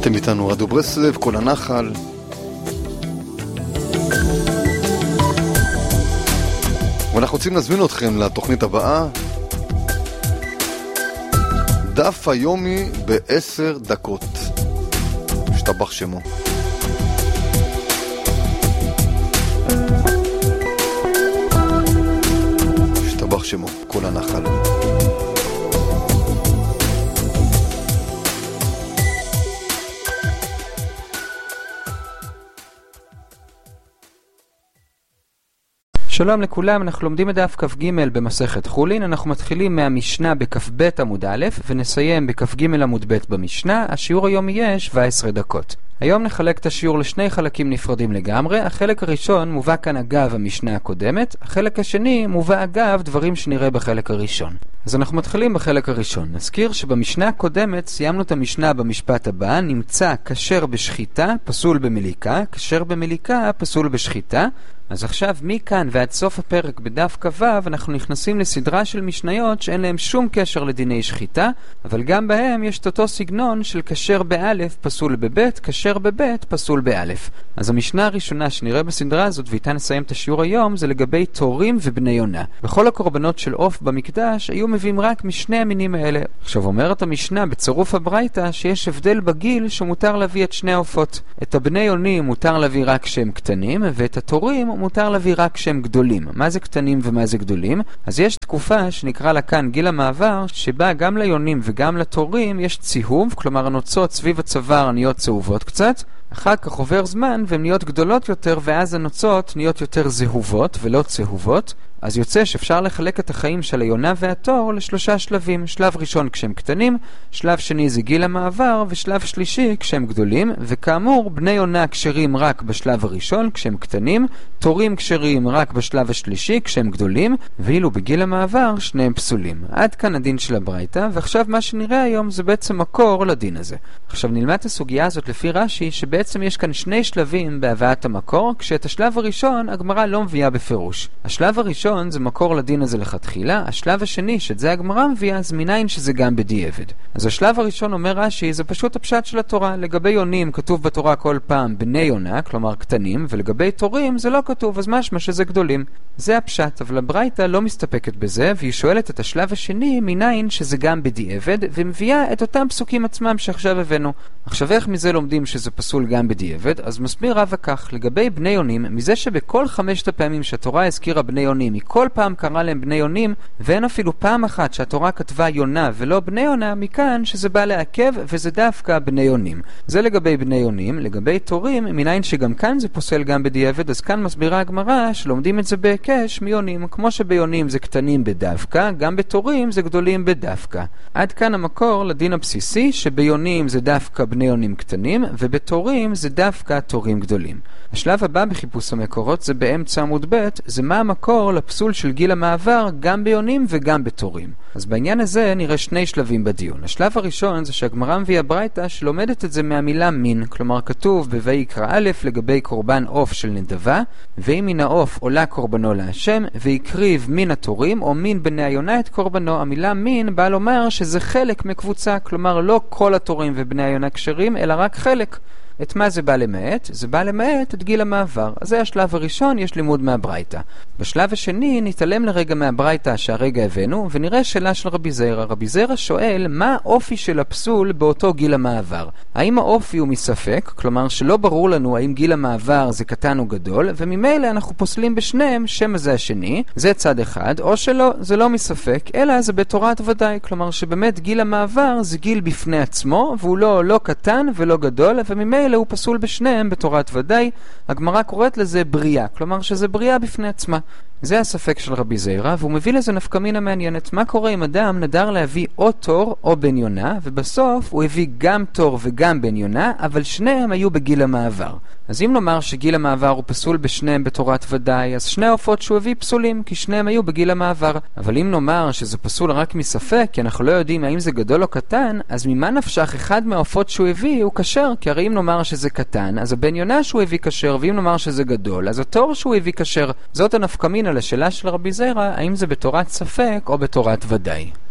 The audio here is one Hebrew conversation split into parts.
אתם איתנו רדיו ברסלב, כל הנחל. ואנחנו רוצים להזמין אתכם לתוכנית הבאה, דף היומי ב10 דקות. משתבח שמו. משתבח שמו, כל הנחל. שלום לכולם, אנחנו לומדים את דף כ"ג במסכת חולין. אנחנו מתחילים מהמשנה בכ"ב עמוד א' ונסיים בכ"ג עמוד ב' במשנה. השיעור היום יהיה 17 דקות. היום נחלק את השיעור לשני חלקים נפרדים לגמרי. החלק הראשון מובא כאן אגב המשנה הקודמת, החלק השני מובא אגב דברים שנראה בחלק הראשון. אז אנחנו מתחילים בחלק הראשון. נזכיר שבמשנה הקודמת סיימנו את המשנה במשפט הבא, נמצא כשר בשחיטה, פסול במליקה, כשר במליקה, פסול בשחיטה. אז עכשיו מכאן ועד סוף הפרק בדף כ"ו אנחנו נכנסים לסדרה של משניות שאין להם שום קשר לדיני שחיטה, אבל גם בהם יש את אותו סגנון של כשר באלף פסול בבית, כשר בבית פסול באלף. אז המשנה הראשונה שנראה בסדרה הזאת ואיתה נסיים את השיעור היום זה לגבי תורים ובני יונה. בכל הקורבנות של עוף במקדש היו מביאים רק משני המינים האלה. עכשיו אומרת המשנה בצירוף הברייתא שיש הבדל בגיל שמותר להביא את שני העופות. את הבני יונים מותר להביא רק שהם קטנים, ואת התורים מותר להביא רק שהם גדולים. מה זה קטנים ומה זה גדולים? אז יש תקופה שנקרא לה כאן גיל המעבר, שבה גם ליונים וגם לתורים יש ציהוב, כלומר הנוצות סביב הצוואר נהיות צהובות קצת. אחר כך עובר זמן והן נהיות גדולות יותר, ואז הנוצות נהיות יותר זהובות ולא צהובות. אז יוצא שאפשר לחלק את החיים של היונה והתור לשלושה שלבים. שלב ראשון כשהם קטנים, שלב שני זה גיל המעבר, ושלב שלישי כשהם גדולים. וכאמור, בני יונה כשרים רק בשלב הראשון כשהם קטנים, תורים כשרים רק בשלב השלישי כשהם גדולים, ואילו בגיל המעבר שניהם פסולים. עד כאן הדין של הברייתא, ועכשיו מה שנראה היום זה בעצם מקור לדין הזה. עכשיו נלמד את הסוגיה הזאת לפי רש"י, שבעצם יש כאן שני שלבים בהבאת המקור, כשאת השלב הראשון הגמרא לא מביאה בפירוש. השלב הראשון זה מקור לדין הזה לכתחילה, השלב השני שאת זה הגמרא מביאה אז מניין שזה גם בדיעבד. אז השלב הראשון אומר רש"י זה פשוט הפשט של התורה. לגבי יונים כתוב בתורה כל פעם בני יונה, כלומר קטנים, ולגבי תורים זה לא כתוב, אז משמע שזה גדולים. זה הפשט, אבל הברייתא לא מסתפקת בזה, והיא שואלת את השלב השני מניין שזה גם בדיעבד, ומביאה את אותם פסוקים עצמם שעכשיו הבאנו. עכשיו איך מזה לומדים שזה פסול גם בדיעבד? אז מסביר רבא כך, לגבי בני יונים, מזה שבכל 5 הפעמים שהתורה הזכירה בני יונים, כל פעם קרא להם בני יונים, ואין אפילו פעם אחת שהתורה כתבה יונה ולא בני יונה, מכאן שזה בא לעכב וזה דווקא בני יונים. זה לגבי בני יונים. לגבי תורים, מניין שגם כאן זה פוסל גם בדיעבד, אז כאן מסבירה הגמרא שלומדים את זה בהיקש מיונים. כמו שביונים זה קטנים בדווקא, גם בתורים זה גדולים בדווקא. עד כאן המקור לדין הבסיסי שביונים זה דווקא בני יונים קטנים, ובתורים זה דווקא תורים גדולים. השלב הבא בחיפוש המקורות זה באמצע עמוד ב', זה מה המקור לפסול של גיל המעבר גם ביונים וגם בתורים. אז בעניין הזה נראה שני שלבים בדיון. השלב הראשון זה שהגמרא מביאה ברייתא שלומדת את זה מהמילה מין, כלומר כתוב בויקרא א' לגבי קורבן עוף של נדבה, ואם מן העוף עולה קורבנו להשם, ויקריב מן התורים או מן בני היונה את קורבנו. המילה מין באה לומר שזה חלק מקבוצה, כלומר לא כל התורים ובני היונה כשרים, אלא רק חלק. את מה זה בא למעט? זה בא למעט את גיל המעבר. אז זה השלב הראשון, יש לימוד מהברייתא. בשלב השני נתעלם לרגע מהברייתא שהרגע הבאנו, ונראה שאלה של רבי זיירא. רבי זיירא שואל מה האופי של הפסול באותו גיל המעבר. האם האופי הוא מספק, כלומר שלא ברור לנו האם גיל המעבר זה קטן או גדול, וממילא אנחנו פוסלים בשניהם שם הזה השני, זה צד אחד, או שלא, זה לא מספק, אלא זה בתורת ודאי, כלומר שבאמת גיל המעבר זה גיל בפני עצמו, והוא לא קטן ולא גדול, וממילא הוא פסול בשניהם בתורת ודאי. הגמרא קוראת לזה בריאה, כלומר שזה בריאה בפני עצמה. זה הספק של רבי זיירא, והוא מביא לזה נפקמינה מעניינת. מה קורה אם אדם נדר להביא או תור או בן יונה, ובסוף הוא הביא גם תור וגם בן יונה, אבל שניהם היו בגיל המעבר. אז אם נאמר שגיל המעבר הוא פסול בשניהם בתורת ודאי, אז שני העופות שהוא הביא פסולים, כי שניהם היו בגיל המעבר. אבל אם נאמר שזה פסול רק מספק, כי אנחנו לא יודעים האם זה גדול או קטן, אז ממה נפשך אחד מהעופות שהוא הביא הוא כשר? כי הרי אם נאמר שזה קטן, אז הבן יונה שהוא הביא כשר, ואם נאמר שזה גדול, אז התור שהוא הביא כשר. זאת הנפקמינה לשאלה של רבי זיירא, האם זה בתורת ספק או בתורת ודאי.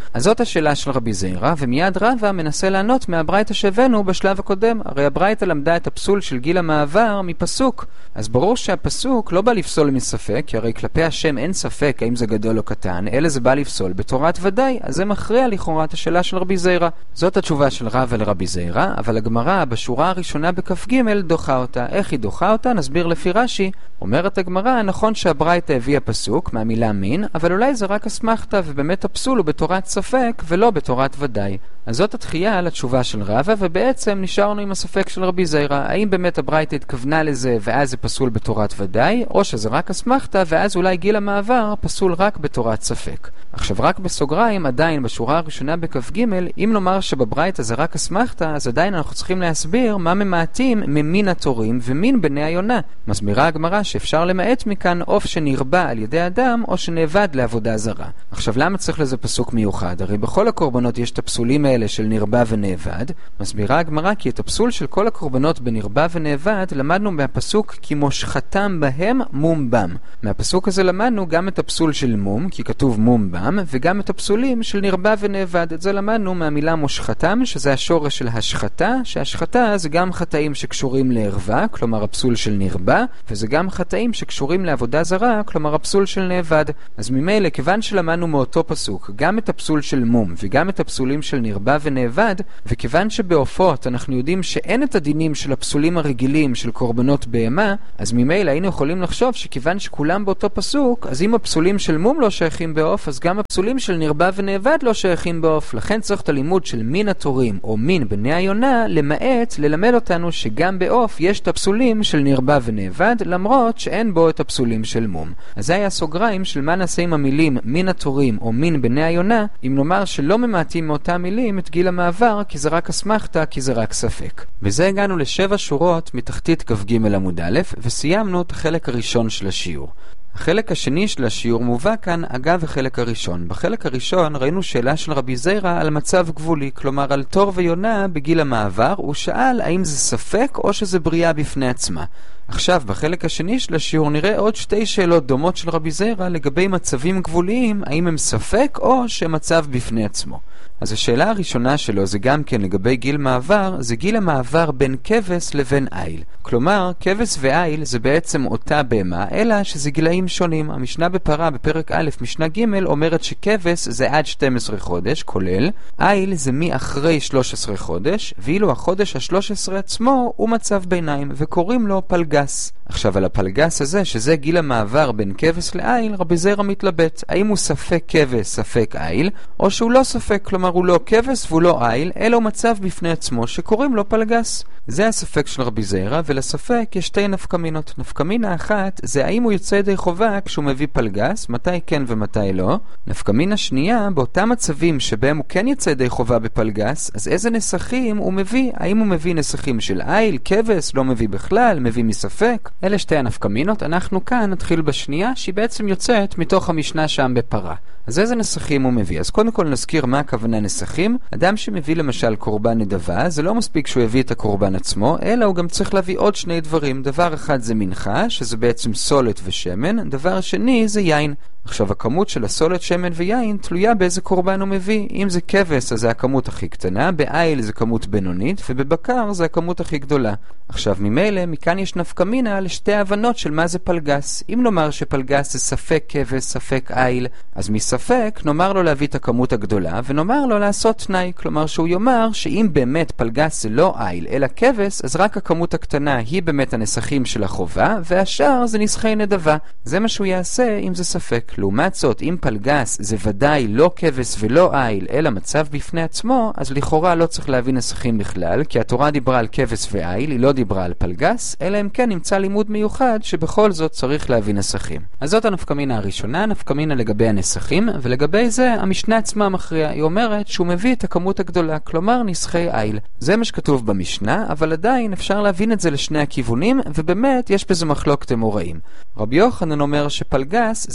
אז זאת השאלה של רבי זעירא, ומיד רבא מנסה לענות מהברייתא שהבאנו בשלב הקודם. הרי הברייתא למדה את הפסול של גיל המעבר מפסוק. אז ברור שהפסוק לא בא לפסול מספק, כי הרי כלפי השם אין ספק האם זה גדול או קטן, אלא זה בא לפסול בתורת ודאי. אז זה מכריע לכאורה את השאלה של רבי זעירא. זאת התשובה של רבא לרבי זעירא, אבל הגמרא בשורה הראשונה בכף ג' דוחה אותה. איך היא דוחה אותה? נסביר לפי רש"י. אומרת הגמרא, נכון שהברייתא הביאה פסוק מהמילה מין, אבל אולי זה רק אסמכתא, ובאמת הפסול הוא בתורת ספק ולא בתורת ודאי. אז זאת התחייה על התשובה של רבא, ובעצם נשארנו עם הספק של רבי זעירא. האם באמת הברייתא התכוונה לזה ואז זה פסול בתורת ודאי, או שזה רק אסמכתא ואז אולי גיל המעבר פסול רק בתורת ספק. עכשיו רק בסוגריים, עדיין בשורה הראשונה בכף ג', אם נאמר שבברייתא זה רק אסמכתא, אז עדיין אנחנו צריכים להסביר מה ממעטים ממין התורים ומין בני היונה. מסבירה הגמרא שאפשר למעט מכאן עוף שנרבע על ידי אדם או שנאבד לעבודה זרה. עכשיו למה צריך לזה פסוק מיוחד? הרי בכל הקורבנות יש את הפסולים האלה של נרבע ונאבד. מסבירה הגמרא כי את הפסול של כל הקורבנות בנרבע ונאבד למדנו מהפסוק כי מושחתם בהם מום בם. מהפסוק הזה למדנו גם את הפסול של מום, כי כתוב מום בם, וגם את הפסולים של נרבע ונאבד. את זה למדנו מהמילה מושחתם, שזה השורש של השחתה, שהשחתה זה גם חטאים שקשורים לערווה, כלומר הפסול של נרבע, וזה גם חטאים שקשורים לעבודה זרה, כלומר הפסול של נאבד. אז ממילא, כיוון שלמדנו מאותו פסוק גם את הפסול של מום וגם את הפסולים של נרבע ונאבד, וכיוון שבעופות אנחנו יודעים שאין את הדינים של הפסולים הרגילים של קורבנות בהמה, אז ממילא היינו יכולים לחשוב שכיוון שכולם באותו פסוק, אז אם הפסולים של מום לא שייכים בעוף, אז גם הפסולים של נרבע ונאבד לא שייכים בעוף. לכן צריך את הלימוד של מין התורים או מין בני היונה למעט ללמד אותנו שגם בעוף יש את הפסולים של נרבע ונאבד, למרות שאין בו את הפסולים של מום. אז זה היה סוגריים של מה נעשה עם המילים מין התורים או מין בני היונה, אם נאמר שלא ממעטים מאותם מילים את גיל המעבר, כי זה רק אסמכתא, כי זה רק ספק. וזה הגענו ל7 שורות מתחתית כף ג' עמוד א', וסיימנו את החלק הראשון של השיעור. החלק השני של השיעור מובא כאן אגב החלק הראשון. בחלק הראשון ראינו שאלה של רבי זעירא על מצב גבולי, כלומר על תור ויונה בגיל המעבר. הוא שאל האם זה ספק או שזה בריאה בפני עצמה. עכשיו בחלק השני של השיעור נראה עוד 2 שאלות דומות של רבי זעירא לגבי מצבים גבוליים, האם הם ספק או שמצב בפני עצמו. אז השאלה הראשונה שלו זה גם כן לגבי גיל מעבר, זה גיל המעבר בין כבש לבין איל. כלומר, כבש ואיל זה בעצם אותה בהמה, אלא שזה גילאים שונים. המשנה בפרה בפרק א' משנה ג' אומרת שכבש זה עד 12 חודש, כולל, איל זה מאחרי 13 חודש, ואילו החודש ה-13 עצמו הוא מצב ביניים, וקוראים לו פלגס. עכשיו על הפלגס הזה, שזה גיל המעבר בין כבש לאיל, רבי זעירא מתלבט. האם הוא ספק כבש, ספק איל, או שהוא לא ספק, כלומר הוא לא כבש והוא לא איל, אלא הוא מצב בפני עצמו שקוראים לו פלגס. זה הספק של רבי זעירא, ולספק יש 2 נפקמינות. נפקמינה אחת זה האם הוא יוצא ידי חובה כשהוא מביא פלגס, מתי כן ומתי לא. נפקמינה שנייה, באותם מצבים שבהם הוא כן יוצא ידי חובה בפלגס, אז איזה נסכים הוא מביא? האם הוא מביא נסכים של איל, כבש, לא מביא בכלל, מביא מספק? אלה 2 הנפקמינות. אנחנו כאן נתחיל בשנייה שהיא בעצם יוצאת מתוך המשנה שם בפרה. אז איזה נסכים הוא מביא? אז קודם כל נזכיר מה הכוונה נסכים. אדם שמביא למשל קורבן נדבה, זה לא מספיק שהוא יביא את הקורבן עצמו, אלא הוא גם צריך להביא עוד 2 דברים. דבר אחד זה מנחה, שזה בעצם סולת ושמן. דבר שני זה יין. עכשיו הכמות של הסולת, שמן ויין תלויה באיזה קורבן הוא מביא. אם זה כבש אז זה הכמות הכי קטנה, באיל זה כמות בינונית, ובבקר זה הכמות הכי גדולה. עכשיו ממילא מכאן יש נפקמינה לשתי הבנות של מה זה פלגס. אם נאמר שפלגס זה ספק כבש, ספק איל, אז מספק נאמר לו להביא את הכמות הגדולה, ונאמר לו לעשות תנאי, כלומר שהוא יאמר שאם באמת פלגס זה לא איל אלא כבש, אז רק הכמות הקטנה היא באמת הנסכים של החובה, והשאר זה נסחי נדבה. זה מה שהוא יעשה אם זה ספק. לעומת זאת, אם פלגס זה ודאי לא כבש ולא איל אלא מצב בפני עצמו, אז לכאורה לא צריך להביא נסכים בכלל, כי התורה דיברה על כבש ואיל, היא לא דיברה על פלגס, אלא אם כן נמצא לימוד מיוחד שבכל זאת צריך להביא נסכים. אז זאת הנפקמינה הראשונה, נפקמינה לגבי הנסכים, ולגבי זה המשנה עצמה מכריעה. היא אומרת שהוא מביא את הכמות הגדולה, כלומר נסחי איל. זה מה שכתוב במשנה, אבל עדיין אפשר להבין את זה לשני הכיוונים, ובאמת יש בזה מחלוקת אמוראים. רבי יוחנן אומר שפלגס זה מצב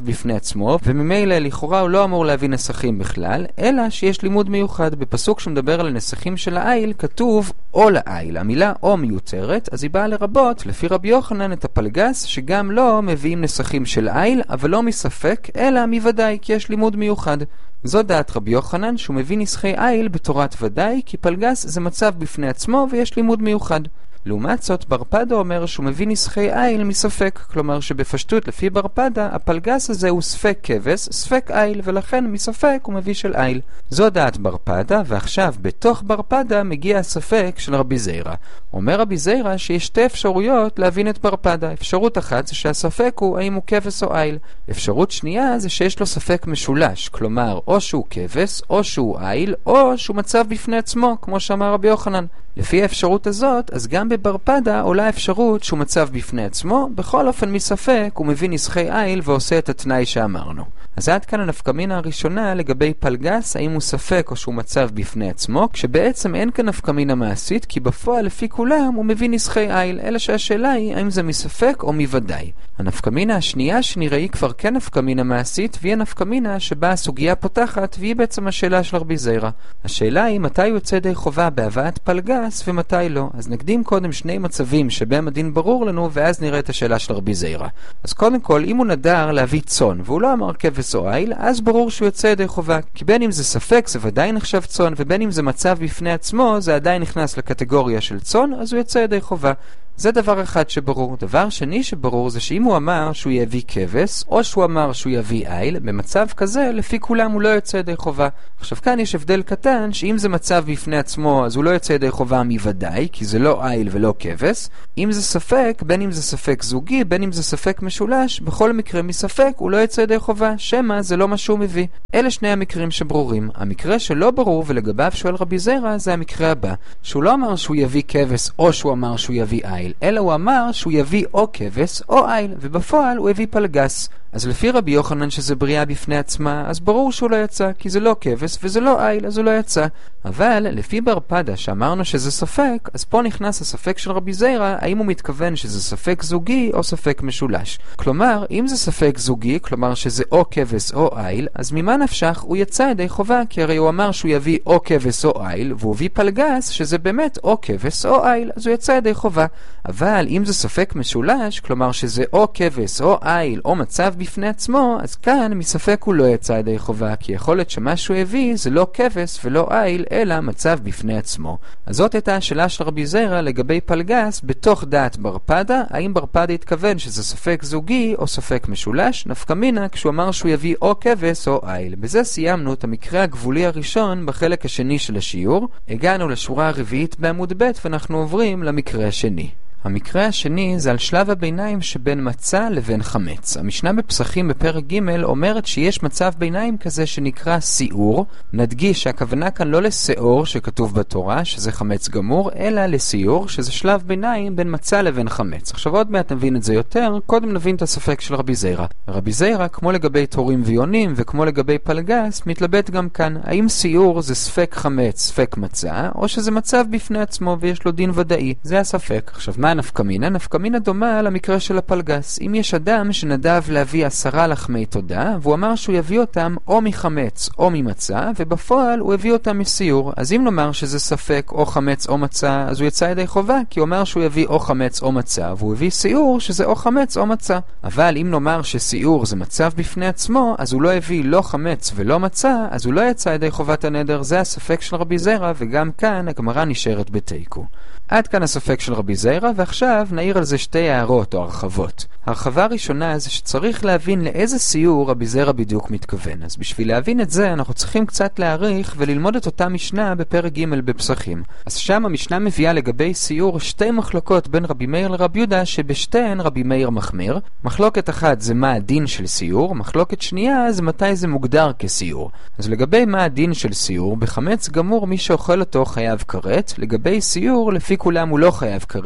בפני עצמו, וממילא לכאורה הוא לא אמור להביא נסחים בכלל, אלא שיש לימוד מיוחד. בפסוק שמדבר על הנסחים של העיל כתוב או לעיל. המילה או מיותרת, אז היא באה לרבות, לפי רבי יוחנן, את הפלגס שגם לא מביאים נסחים של עיל, אבל לא מספק, אלא מוודאי, כי יש לימוד מיוחד. זו דעת רבי יוחנן שהוא מביא נסחי עיל בתורת ודאי, כי פלגס זה מצב בפני עצמו ויש לימוד מיוחד. לעומת זאת, ברפדה אומר שהוא מביא נסחי עיל מספק, כלומר שבפשטות לפי ברפדה הפלגס הזה הוא ספק כבש, ספק עיל, ולכן מספק הוא מביא של עיל. זו דעת ברפדה, ועכשיו בתוך ברפדה מגיע הספק של רבי זיירא. אומר רבי זיירא שיש שתי אפשרויות להבין את ברפדה. אפשרות אחת זה שהספק הוא האם הוא כבש או עיל. אפשרות שנייה זה שיש לו ספק משולש, כלומר או שהוא כבש, או שהוא עיל, או שהוא מצב בפני עצמו, כמו שאמר רבי יוחנן. לפי האפשרות הזאת, אז גם בברפדה עולה אפשרות שהוא מצב בפני עצמו, בכל אופן מספק הוא מביא נסחי עיל ועושה את התנאי שאמרנו. אז עד כאן הנפקמינה הראשונה לגבי פלגס, האם הוא ספק או שהוא מצב בפני עצמו, כשבעצם אין כאן נפקמינה מעשית, כי בפועל לפי כולם הוא מביא נסחי עיל, אלא שהשאלה היא האם זה מספק או מוודאי. הנפקמינה השנייה שנראה היא כבר כן נפקמינה מעשית, והיא הנפקמינה שבה הסוגיה פותחת, והיא בעצם השאלה של רבי זיירא. השאלה היא מתי יוצא ידי חובה בהבאת פלגס ומתי לא. אז נקדים קודם שני מצבים שבהם הדין ברור לנו, ואז נראה את השאלה של רבי זיירא. אז קודם כל, אם הוא נדר להביא צאן, והוא לא אמר כבש או עיל, אז ברור שהוא יוצא ידי חובה. כי בין אם זה ספק, זה ודאי נחשב צאן, ובין אם זה מצב בפני עצמו, זה עדיין נכנס לקטגוריה של צאן, אז הוא יוצא ידי חובה. זה דבר אחד שברור. דבר שני שברור זה שאם הוא אמר שהוא יביא כבש, או שהוא אמר שהוא יביא עיל, במצב כזה, לפי כולם הוא לא יוצא ידי חובה. עכשיו כאן יש הבדל קטן, שאם זה מצב בפני עצמו, אז הוא לא יוצא ידי חובה מוודאי, כי זה לא עיל ולא כבש. אם זה ספק, בין אם זה ספק זוגי, בין אם זה ספק משולש, בכל מקרה מספק הוא לא יוצא ידי חובה, שמה זה לא מה שהוא מביא. אלה שני המקרים שברורים. המקרה שלא ברור ולגביו שואל רבי זיירא זה המקרה הבא, שהוא לא אמר שהוא יביא כבש או שהוא אמר שהוא יביא עיל, אלא הוא אמר שהוא יביא או כבש או עיל, ובפועל הוא הביא פלגס. אז לפי רבי יוחנן שזה בריאה בפני עצמה, אז ברור שהוא לא יצא, כי זה לא כבש וזה לא עיל, אז הוא לא יצא. אבל לפי ברפדה שאמרנו שזה ספק, אז פה נכנס הספק של רבי זיירא, האם הוא מתכוון שזה ספק זוגי או ספק משולש. כלומר, אם זה ספק זוגי, כלומר שזה או כבש או עיל, אז ממה נפשך הוא יצא ידי חובה, כי הרי הוא אמר שהוא יביא או כבש או עיל, והוא הביא פלגס שזה באמת או כבש או עיל, אז הוא יצא ידי חובה. אבל אם זה ספק משולש, כלומר שזה או כבש או עיל או מצב בפני עצמו, אז כאן מספק הוא לא יצא ידי חובה, כי יכול להיות שמה שהוא הביא זה לא כבש ולא עיל, אלא מצב בפני עצמו. אז זאת הייתה השאלה של רבי זיירא לגבי פלגס בתוך דעת ברפדה, האם ברפדה התכוון שזה ספק זוגי או ספק משולש, נפקמינה כשהוא אמר שהוא יביא או כבש או עיל. בזה סיימנו את המקרה הגבולי הראשון בחלק השני של השיעור. הגענו לשורה הרביעית בעמוד ב' ואנחנו עוברים למקרה השני. המקרה השני זה על שלב הביניים שבין מצה לבין חמץ. המשנה בפסחים בפרק ג' אומרת שיש מצב ביניים כזה שנקרא סיעור. נדגיש שהכוונה כאן לא לסיעור שכתוב בתורה, שזה חמץ גמור, אלא לסיעור, שזה שלב ביניים בין מצה לבין חמץ. עכשיו עוד מעט נבין את זה יותר, קודם נבין את הספק של רבי זיירא. רבי זיירא, כמו לגבי תורים ויונים וכמו לגבי פלגס, מתלבט גם כאן. האם סיעור זה ספק חמץ, ספק מצה, או שזה מצב בפני עצמו ויש לו דין ודאי? זה הספק. עכשיו מה נפקמינה? נפקמינה דומה למקרה של הפלגס. אם יש אדם שנדב להביא 10 לחמי תודה, והוא אמר שהוא יביא אותם או מחמץ או ממצה, ובפועל הוא הביא אותם מסיור. אז אם נאמר שזה ספק או חמץ או מצה, אז הוא יצא ידי חובה, כי הוא אומר שהוא יביא או חמץ או מצה, והוא הביא סיור שזה או חמץ או מצה. אבל אם נאמר שסיור זה מצב בפני עצמו, אז הוא לא הביא לא חמץ ולא מצה, אז הוא לא יצא ידי חובת הנדר. זה הספק של רבי זיירא, וגם כאן הגמרא נשארת בתיקו. עד כאן הספק של רבי זיירא, ועכשיו נעיר על זה שתי הערות או הרחבות. הרחבה הראשונה זה שצריך להבין לאיזה סיור רבי זיירא בדיוק מתכוון. אז בשביל להבין את זה אנחנו צריכים קצת להעריך וללמוד את אותה משנה בפרק ג' בפסחים. אז שם המשנה מביאה לגבי סיור שתי מחלוקות בין רבי מאיר לרבי יהודה, שבשתיהן רבי מאיר מחמיר. מחלוקת אחת זה מה הדין של סיור, מחלוקת שנייה זה מתי זה מוגדר כסיור. אז לגבי מה הדין של סיור, בחמץ גמור מי שאוכל אותו חייב כרת, לגבי סיור לפי כולם הוא לא חייב כרת, כי זה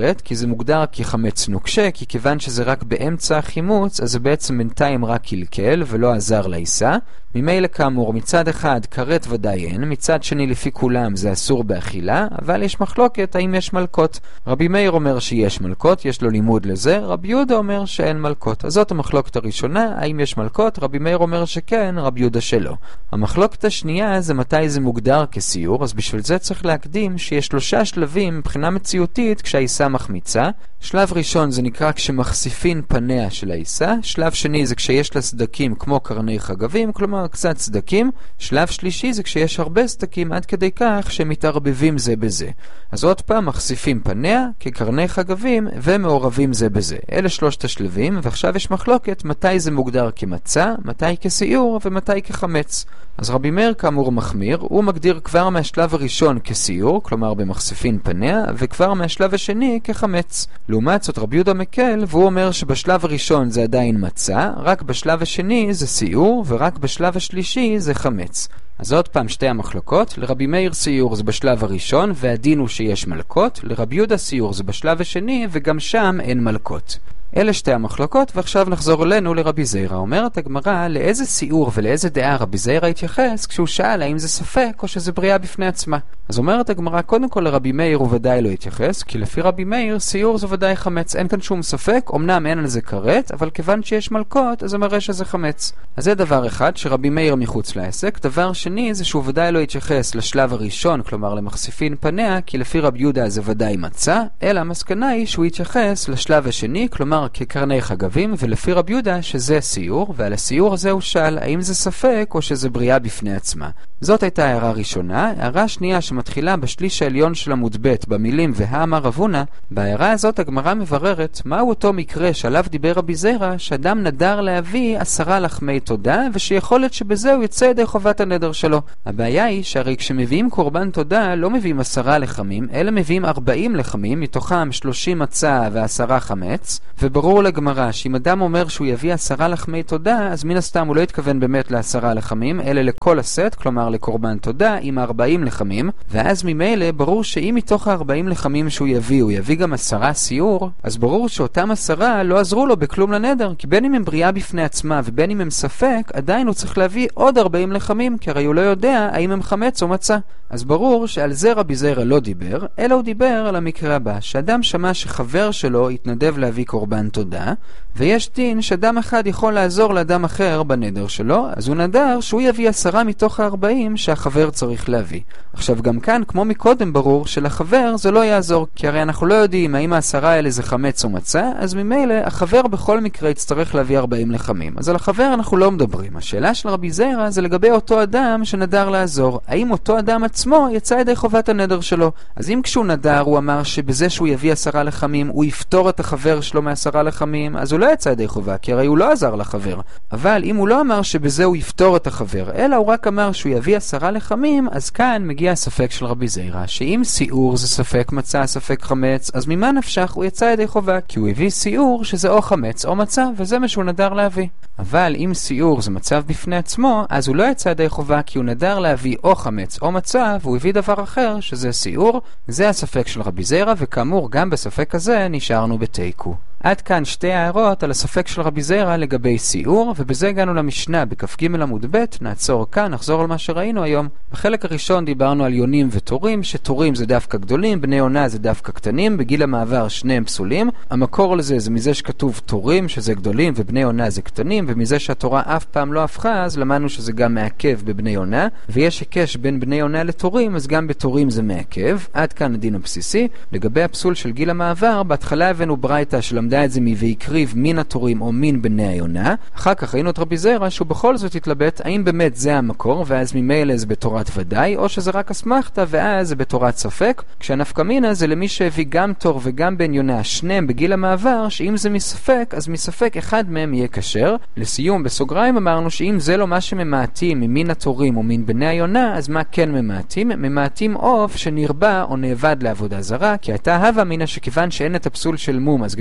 זה מוגדר כחמץ נוקשה, כי כיוון שזה רק באמצע החימוץ, אז זה בעצם בינתיים רק קלקל ולא עזר לעיסה. ממילא כאמור, מצד אחד כרת ודאי אין, מצד שני לפי כולם זה אסור באכילה, אבל יש מחלוקת האם יש מלכות. רבי מאיר אומר שיש מלכות, יש לו לימוד לזה, רבי יהודה אומר שאין מלכות. אז זאת המחלוקת הראשונה, האם יש מלכות, רבי מאיר אומר שכן, רבי יהודה שלא. המחלוקת השנייה זה מתי זה מוגדר כסיור, אז בשביל זה צריך להקדים שיש 3 שלבים מבחינה מציאותית כשהעיסה מחמיצה. שלב ראשון זה נקרא כשמחשיפין פניה של העיסה, שלב שני זה כשיש לה סדקים כמו קרני חגבים, כלומר קצת סדקים, שלב שלישי זה כשיש הרבה סדקים עד כדי כך שמתערבבים זה בזה. אז עוד פעם מחשיפים פניה כקרני חגבים ומעורבים זה בזה. אלה 3 השלבים, ועכשיו יש מחלוקת מתי זה מוגדר כמצה, מתי כסיור ומתי כחמץ. אז רבי מאיר כאמור מחמיר, הוא מגדיר כבר מהשלב הראשון כסיור, כלומר במחשפין פניה, וכבר מהשלב השני כחמץ. לעומת זאת רבי יהודה מקל, והוא אומר שבשלב הראשון זה עדיין מצה, רק בשלב השני זה סיור, ורק בשלב השלישי זה חמץ. אז עוד פעם 2 המחלוקות, לרבי מאיר סיור זה בשלב הראשון, והדין הוא שיש מלכות, לרבי יהודה סיור זה בשלב השני, וגם שם אין מלכות. אלה 2 המחלוקות, ועכשיו נחזור אלינו לרבי זיירא. אומרת הגמרא, לאיזה סיור ולאיזה דעה רבי זיירא התייחס כשהוא שאל האם זה ספק או שזה בריאה בפני עצמה. אז אומרת הגמרא, קודם כל לרבי מאיר הוא ודאי לא התייחס, כי לפי רבי מאיר סיור זה ודאי חמץ, אין כאן שום ספק, אמנם אין על זה כרת, אבל כיוון שיש מלכות אז זה מראה שזה חמץ. אז זה דבר אחד שרבי מאיר מחוץ לעסק. דבר שני זה שהוא ודאי לא התייחס לשלב הראשון, כלומר למחשיפין פניה, כי לפי רבי יהודה זה ודאי מצה, אלא המסקנה היא שהוא התייחס לשלב השני, כלומר כקרני חגבים, ולפי רבי יהודה שזה סיור, ועל הסיור הזה הוא שאל האם זה ספק או שזה בריאה בפני עצמה. זאת הייתה הערה ראשונה. הערה שנייה שמתחילה בשליש העליון של עמוד ב' במילים והאמר רב הונא, בהערה הזאת הגמרא מבררת מהו אותו מקרה שעליו דיבר רבי זיירא, שאדם נדר להביא 10 לחמי תודה, ושיכול להיות שבזה הוא יצא ידי חובת הנדר שלו. הבעיה היא שהרי כשמביאים קורבן תודה לא מביאים 10 לחמים, אלא מביאים 40 לחמים, מתוכם 30 מצה ו10 חמץ, וברור לגמרא שאם אדם אומר שהוא יביא 10 לחמי תודה, אז מן הסתם הוא לא התכוון באמת ל10 לחמים, אלא לכל הסט, כלומר לקורבן תודה עם 40 לחמים, ואז ממילא ברור שאם מתוך 40 לחמים שהוא יביא, הוא יביא גם 10 סיור, אז ברור שאותם 10 לא עזרו לו בכלום לנדר, כי בין אם הם בריאה בפני עצמה ובין אם הם ספק, עדיין הוא צריך להביא עוד 40 לחמים, כי הרי הוא לא יודע האם הם חמץ או מצה. אז ברור שעל זה רבי זיירא לא דיבר, אלא הוא דיבר על המקרה הבא, שאדם שמע שחבר שלו התנדב להביא קורבן תודה, ויש דין שאדם אחד יכול לעזור לאדם אחר בנדר שלו, אז הוא נדר שהוא יביא 10 מתוך 40 שהחבר צריך להביא. עכשיו גם כאן, כמו מקודם, ברור שלחבר זה לא יעזור, כי הרי אנחנו לא יודעים האם 10 האלה זה חמץ או מצה, אז ממילא החבר בכל מקרה יצטרך להביא 40 לחמים. אז על החבר אנחנו לא מדברים. השאלה של רבי זיירא זה לגבי אותו אדם שנדר לעזור. האם אותו אדם עצמו יצא ידי חובת הנדר שלו? אז אם כשהוא נדר הוא אמר שבזה שהוא יביא 10 לחמים הוא יפתור את החבר שלו מ10 לחמים, אז הוא לא יצא ידי חובה, כי הרי הוא לא עזר לחבר. אבל אם הוא לא אמר שבזה הוא יפתור את החבר, אלא הוא רק אמר שהוא יביא 10 לחמים, אז כאן מגיע הספק של רבי זיירא, שאם סיור זה ספק מצה, ספק חמץ, אז ממה נפשך הוא יצא ידי חובה, כי הוא הביא סיור שזה או חמץ או מצה, וזה מה שהוא נדר להביא. אבל אם סיור זה מצב בפני עצמו, אז הוא לא יצא ידי חובה, כי הוא נדר להביא או חמץ או מצה, והוא הביא דבר אחר שזה סיור. זה הספק של רבי זיירא, וכאמור גם בספק הזה נשארנו בתיקו. עד כאן 2 הערות על הספק של רבי זיירא לגבי סיור, ובזה הגענו למשנה בכ"ג עמוד ב'. נעצור כאן, נחזור על מה שראינו היום. בחלק הראשון דיברנו על יונים ותורים, שתורים זה דווקא גדולים, בני עונה זה דווקא קטנים, בגיל המעבר שניהם פסולים. המקור לזה זה מזה שכתוב תורים שזה גדולים ובני עונה זה קטנים, ומזה שהתורה אף פעם לא הפכה, אז למדנו שזה גם מעכב בבני עונה, ויש היקש בין בני עונה לתורים, אז גם בתורים זה מעכב. עד כאן הדין הבסיסי. לגבי הפסול של גיל המעבר, בהתחלה הבאנו ברייתא שלמדה את זה ויקריב מן התורים או מן בני היונה. אחר כך ראינו את רבי זיירא שהוא בכל זאת התלבט האם באמת זה המקור, ואז ממילא זה בתורת ודאי, או שזה רק אסמכתא ואז זה בתורת ספק, כשהנפקא מינה זה למי שהביא גם תור וגם בן יונה, שניהם בגיל המעבר, שאם זה מספק, אז מספק אחד מהם יהיה כשר. לסיום, בסוגריים אמרנו שאם זה לא מה שממעטים ממין התורים או מין בני היונה, אז מה כן ממעטים? ממעטים עוף שנרבה או נאבד לעבודה זרה, כי הייתה הווה מינה שכיוון שאין את הפסול של מום, אז גם אין את הפסול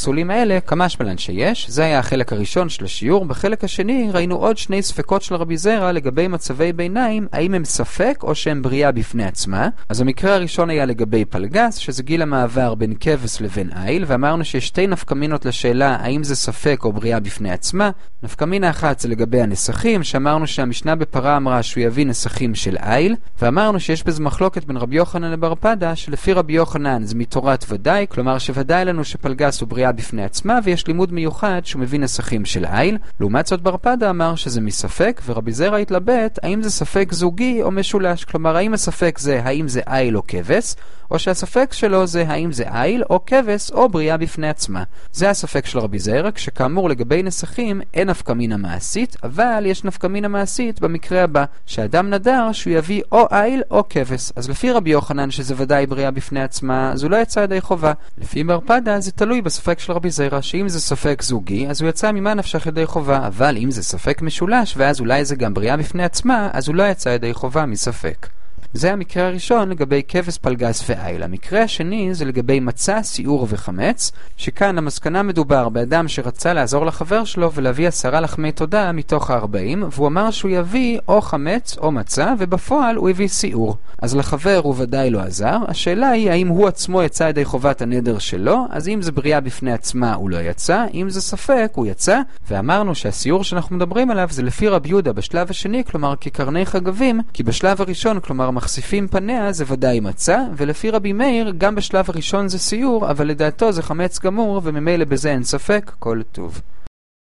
הפסולים האלה כמה שמלן שיש. זה היה החלק הראשון של השיעור. בחלק השני ראינו עוד שני ספקות של רבי זרע לגבי מצבי ביניים, האם הם ספק או שהם בריאה בפני עצמה. אז המקרה הראשון היה לגבי פלגס, שזה גיל המעבר בין כבש לבין איל, ואמרנו שיש שתי נפקמינות לשאלה האם זה ספק או בריאה בפני עצמה. נפקמינה אחת זה לגבי הנסחים, שאמרנו שהמשנה בפרה אמרה שהוא יביא נסחים של איל, ואמרנו שיש בזה מחלוקת בין רבי יוחנן לבר פדה, שלפי רבי יוחנן זה מתורת ודאי, כלומר שוודאי לנו שפלגס הוא בריאה בפני עצמה, ויש לימוד מיוחד שהוא מביא נסחים של איל. לעומת זאת בר פדה אמר שזה מספק, ורבי זרע התלבט האם זה ספק זוגי או משולש, כלומר האם הספק זה האם זה איל או כבש, או שהספק שלו זה האם זה איל או כבש או בריאה בפני עצמה. זה הספק של רבי זרע, כשכאמור לגבי נסחים אין נפקמינה מעשית, אבל יש נפקמינה מעשית במקרה הבא, שאדם נדר שהוא יביא או איל או כבש. אז לפי רבי יוחנן שזה ודאי בריאה בפני עצמה, אז הוא לא יצא ידי חובה. לפי בר פדה זה תלוי בספק של רבי זרע, שאם זה ספק זוגי אז הוא יצא ממה נפשך ידי חובה, אבל אם זה ספק משולש ואז אולי זה גם בריאה בפני עצמה, אז הוא לא יצא ידי חובה מספק. זה המקרה הראשון לגבי כבש, פלגס ואיל. המקרה השני זה לגבי מצה, סיעור וחמץ, שכאן המסקנה מדובר באדם שרצה לעזור לחבר שלו ולהביא 10 לחמי תודה מתוך 40, והוא אמר שהוא יביא או חמץ או מצה, ובפועל הוא הביא סיעור. אז לחבר הוא ודאי לא עזר. השאלה היא האם הוא עצמו יצא ידי חובת הנדר שלו, אז אם זה בריאה בפני עצמה הוא לא יצא, אם זה ספק הוא יצא, ואמרנו שהסיעור שאנחנו מדברים עליו זה לפי רבי יהודה בשלב השני, כלומר כקרני חגבים, כי בשלב הראשון, כלומר מחשיפים פניה, זה ודאי מצה, ולפי רבי מאיר גם בשלב הראשון זה סיור, אבל לדעתו זה חמץ גמור, וממילא בזה אין ספק, כל טוב.